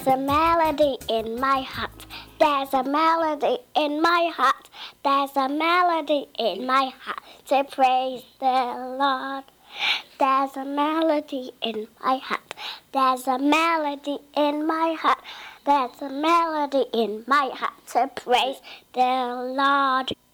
There's a melody in my heart. There's a melody in my heart. There's a melody in my heart to praise the Lord. There's a melody in my heart. There's a melody in my heart. There's a melody in my heart to praise the Lord.